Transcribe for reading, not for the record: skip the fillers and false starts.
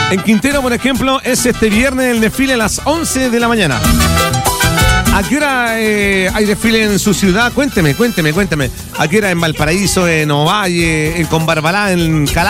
En Quintero, por ejemplo, es este viernes el desfile a las 11 de la mañana. ¿A qué hora hay desfile en su ciudad? Cuénteme. ¿A qué hora en Valparaíso, en Ovalle, en Conbarbalá, en Calama?